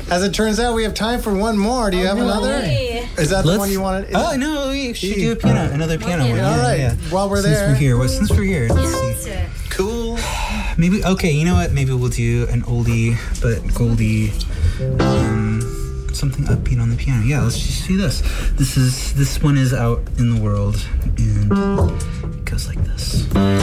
As it turns out, we have time for one more. Do you have another? Hey. Is that the one you wanted? Oh, no, we should do another piano one. All right. Yeah. While we're Since there. Since we're here, let's see. Cool. Maybe, okay, you know what? Maybe we'll do an oldie but goldie, something upbeat on the piano. Yeah, let's just do this. This one is Out in the World, and it goes like this.